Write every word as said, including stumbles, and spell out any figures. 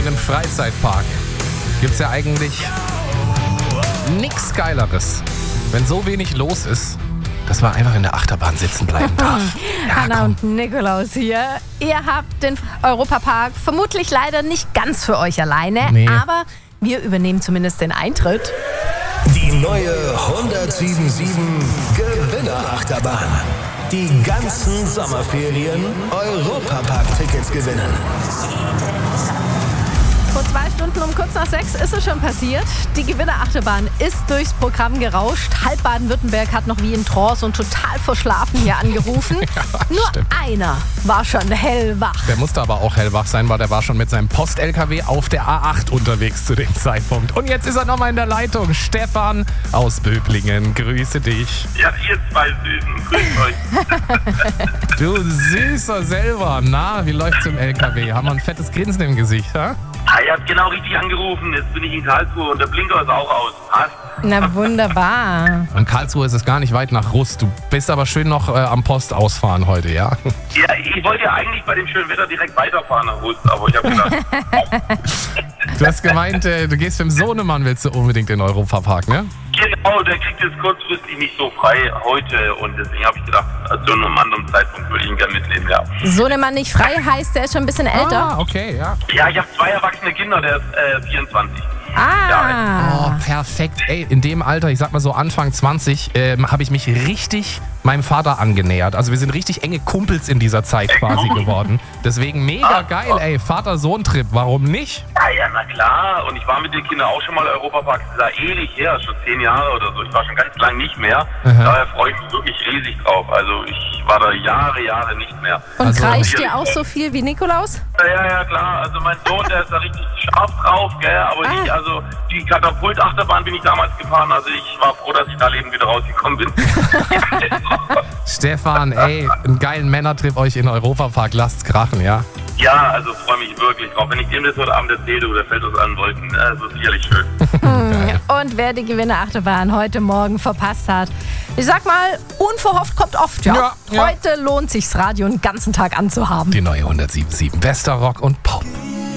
in einem Freizeitpark gibt's ja eigentlich nichts Geileres, wenn so wenig los ist, dass man einfach in der Achterbahn sitzen bleiben darf. Ja, Hanna komm. und Nikolaus hier. Ihr habt den Europapark vermutlich leider nicht ganz für euch alleine, Nee. aber wir übernehmen zumindest den Eintritt. Die neue hundertsieben Gewinner-Achterbahn. Die ganzen Sommerferien Europapark-Tickets gewinnen. Vor zwei Stunden um kurz nach sechs ist es schon passiert. Die Gewinnerachterbahn ist durchs Programm gerauscht. Halb Baden-Württemberg hat noch wie in Trance und total verschlafen hier angerufen. Nur stimmt. einer war schon hellwach. Der musste aber auch hellwach sein, weil der war schon mit seinem Post-L K W auf der A acht unterwegs zu dem Zeitpunkt. Und jetzt ist er nochmal in der Leitung. Stefan aus Böblingen, grüße dich. Ja, ihr zwei Süßen, grüßt euch. Du Süßer selber. Na, wie läuft's im L K W? Haben wir ein fettes Grinsen im Gesicht, ha? Ah, ihr habt genau richtig angerufen. Jetzt bin ich in Karlsruhe und der Blinker ist auch aus. Passt. Na wunderbar. Von Karlsruhe ist es gar nicht weit nach Rust. Du bist aber schön noch äh, am Post ausfahren heute, ja? Ja, ich wollte ja eigentlich bei dem schönen Wetter direkt weiterfahren nach Rust, aber ich habe gedacht, Du hast gemeint, äh, du gehst mit dem Sohnemann, willst du unbedingt in den Europapark, ne? genau, der kriegt jetzt kurzfristig nicht so frei heute und deswegen habe ich gedacht, zu einem anderen Zeitpunkt würde ich ihn gerne mitnehmen, ja. Sohnemann nicht frei heißt, der ist schon ein bisschen älter. Ah, okay, ja. Ja, ich habe zwei erwachsene Kinder, der ist äh, vierundzwanzig. Ah. Oh, perfekt. Ey, in dem Alter, ich sag mal so Anfang zwanzig, ähm, habe ich mich richtig meinem Vater angenähert. Also wir sind richtig enge Kumpels in dieser Zeit quasi geworden. Deswegen mega geil, ey. Vater-Sohn-Trip, warum nicht? Ja, ja, na klar. Und ich war mit den Kindern auch schon mal im Europapark. Das ist ja ewig her, schon zehn Jahre oder so. Ich war schon ganz lang nicht mehr. Daher freue ich mich wirklich riesig drauf. Also ich war da Jahre, Jahre nicht mehr. Und Also- kreischt ihr auch so viel wie Nikolaus? Ja, ja, ja, klar. Also mein Sohn, der ist da richtig scharf drauf, gell. Aber ich, also die Katapultachterbahn bin ich damals gefahren. Also ich war froh, dass ich da lebend wieder rausgekommen bin. Stefan, ey, einen geilen Männertrip euch in den Europapark. Lasst's krachen, ja? Ja, also freue mich wirklich drauf. Wenn ich dem das heute Abend erzähle, du, der fällt uns an Wolken. Das ist sicherlich schön. Und wer die Gewinnerachterbahn heute Morgen verpasst hat, ich sag mal, unverhofft kommt oft, ja. Ja, ja. Heute lohnt sich's Radio den ganzen Tag anzuhaben. Die neue hundertsieben Komma sieben. Bester Rock und Pop.